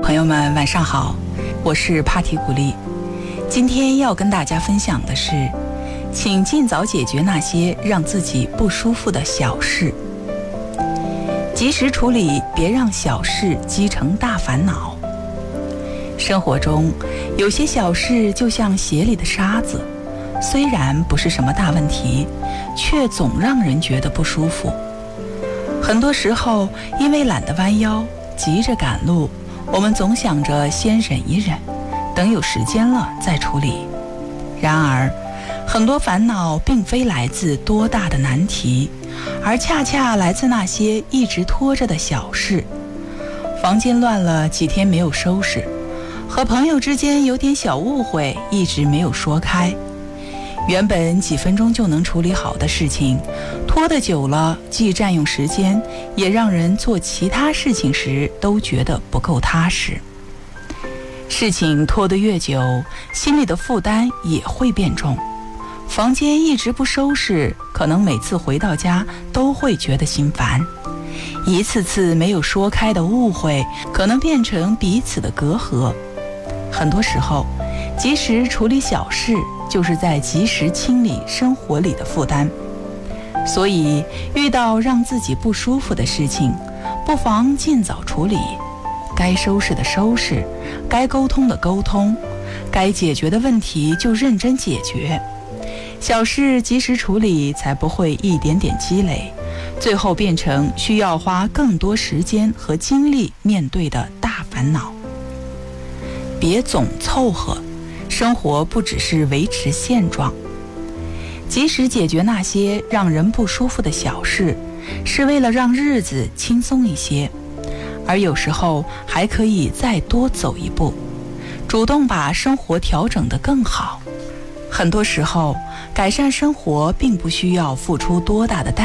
朋友们晚上好，我是帕提古丽。今天要跟大家分享的是，请尽早解决那些让自己不舒服的小事，及时处理，别让小事积成大烦恼。生活中有些小事就像鞋里的沙子，虽然不是什么大问题，却总让人觉得不舒服。很多时候因为懒得弯腰，急着赶路，我们总想着先忍一忍，等有时间了再处理。然而很多烦恼并非来自多大的难题，而恰恰来自那些一直拖着的小事。房间乱了几天没有收拾，和朋友之间有点小误会一直没有说开，原本几分钟就能处理好的事情，拖得久了，既占用时间，也让人做其他事情时都觉得不够踏实。事情拖得越久，心里的负担也会变重。房间一直不收拾，可能每次回到家都会觉得心烦。一次次没有说开的误会，可能变成彼此的隔阂。很多时候，及时处理小事，就是在及时清理生活里的负担。所以遇到让自己不舒服的事情，不妨尽早处理，该收拾的收拾，该沟通的沟通，该解决的问题就认真解决。小事及时处理，才不会一点点积累，最后变成需要花更多时间和精力面对的大烦恼。别总凑合，生活不只是维持现状。及时解决那些让人不舒服的小事，是为了让日子轻松一些，而有时候还可以再多走一步，主动把生活调整得更好。很多时候，改善生活并不需要付出多大的代价。